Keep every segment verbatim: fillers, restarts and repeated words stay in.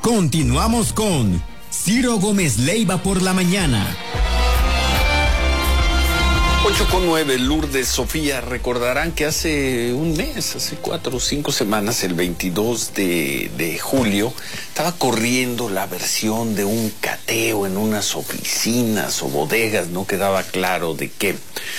Continuamos con Ciro Gómez Leiva por la mañana. ocho con nueve, Lourdes, Sofía, recordarán que hace un mes, hace cuatro o cinco semanas, el veintidós de julio, estaba corriendo la versión de un cateo en unas oficinas o bodegas, no quedaba claro de qué,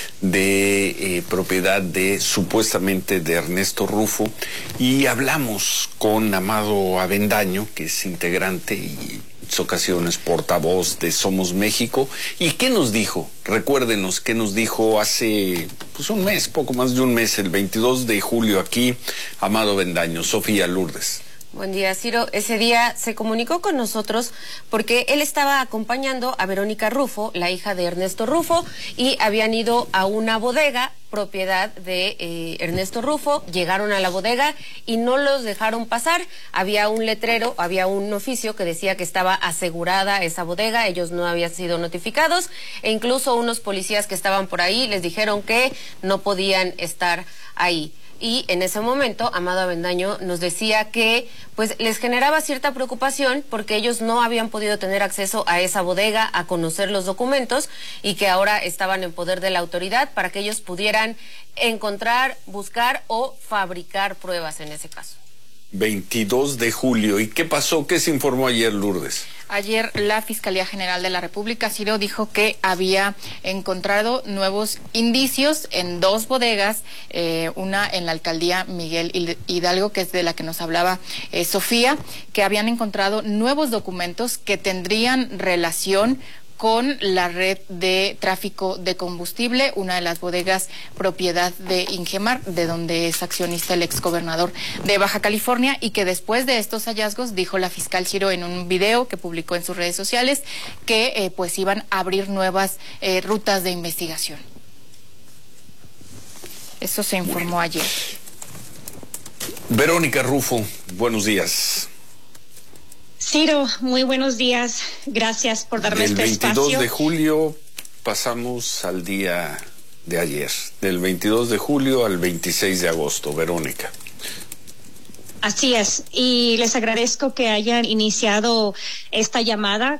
de eh, propiedad de, supuestamente, de Ernesto Rufo, y hablamos con Amado Avendaño, que es integrante y ocasiones portavoz de Somos México. ¿Y qué nos dijo? Recuérdenos qué nos dijo hace pues un mes, poco más de un mes, el veintidós de julio aquí, Amado Avendaño. Sofía, Lourdes. Buen día, Ciro. Ese día se comunicó con nosotros porque él estaba acompañando a Verónica Rufo, la hija de Ernesto Rufo, y habían ido a una bodega propiedad de eh, Ernesto Rufo. Llegaron a la bodega y no los dejaron pasar. Había un letrero, había un oficio que decía que estaba asegurada esa bodega, ellos no habían sido notificados, e incluso unos policías que estaban por ahí les dijeron que no podían estar ahí. Y en ese momento, Amado Avendaño nos decía que pues les generaba cierta preocupación porque ellos no habían podido tener acceso a esa bodega, a conocer los documentos, y que ahora estaban en poder de la autoridad para que ellos pudieran encontrar, buscar o fabricar pruebas en ese caso. veintidós de julio. ¿Y qué pasó? ¿Qué se informó ayer, Lourdes? Ayer la Fiscalía General de la República, Ciro, dijo que había encontrado nuevos indicios en dos bodegas, eh, una en la alcaldía Miguel Hidalgo, que es de la que nos hablaba eh, Sofía, que habían encontrado nuevos documentos que tendrían relación con la red de tráfico de combustible, una de las bodegas propiedad de Ingemar, de donde es accionista el exgobernador de Baja California, y que después de estos hallazgos, dijo la fiscal Ciro en un video que publicó en sus redes sociales, que eh, pues iban a abrir nuevas eh, rutas de investigación. Eso se informó ayer. Verónica Rufo, buenos días. Ciro, muy buenos días. Gracias por darme este espacio. Del veintidós de julio pasamos al día de ayer. Del veintidós de julio al veintiséis de agosto, Verónica. Así es. Y les agradezco que hayan iniciado esta llamada